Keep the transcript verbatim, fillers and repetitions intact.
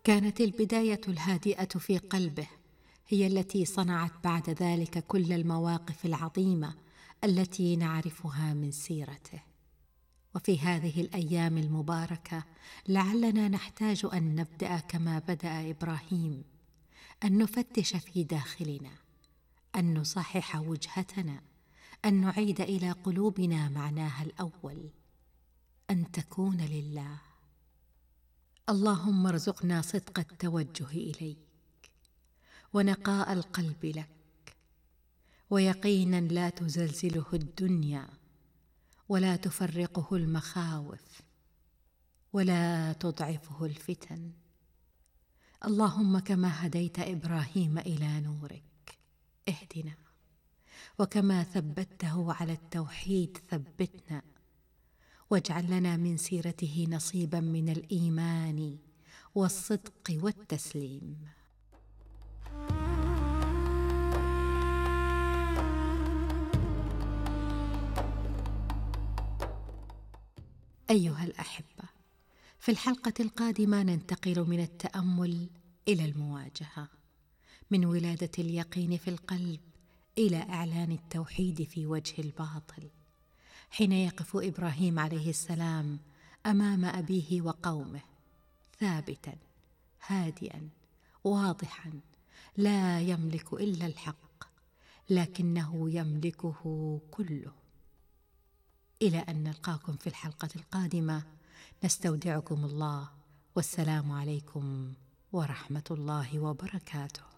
كانت البداية الهادئة في قلبه هي التي صنعت بعد ذلك كل المواقف العظيمة التي نعرفها من سيرته. وفي هذه الأيام المباركة لعلنا نحتاج أن نبدأ كما بدأ إبراهيم، أن نفتش في داخلنا، أن نصحح وجهتنا، أن نعيد إلى قلوبنا معناها الأول، أن تكون لله. اللهم ارزقنا صدق التوجه إليك، ونقاء القلب لك، ويقينا لا تزلزله الدنيا، ولا تفرقه المخاوف، ولا تضعفه الفتن. اللهم كما هديت إبراهيم إلى نورك اهدنا، وكما ثبته على التوحيد ثبتنا، واجعل لنا من سيرته نصيبا من الإيمان والصدق والتسليم. أيها الأحبة، في الحلقة القادمة ننتقل من التأمل إلى المواجهة، من ولادة اليقين في القلب إلى إعلان التوحيد في وجه الباطل، حين يقف إبراهيم عليه السلام أمام أبيه وقومه ثابتا هادئا واضحا، لا يملك إلا الحق، لكنه يملكه كله. إلى أن نلقاكم في الحلقة القادمة، نستودعكم الله، والسلام عليكم ورحمة الله وبركاته.